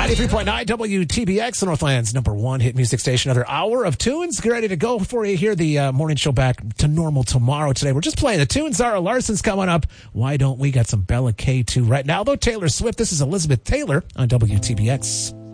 93.9 WTBX, the Northland's #1 hit music station. Another hour of tunes. Get ready to go for you here. The morning show back to normal tomorrow. Today, we're just playing the tunes. Zara Larson's coming up. Why don't we got some Bella K2 right now, though? Taylor Swift. This is Elizabeth Taylor on WTBX.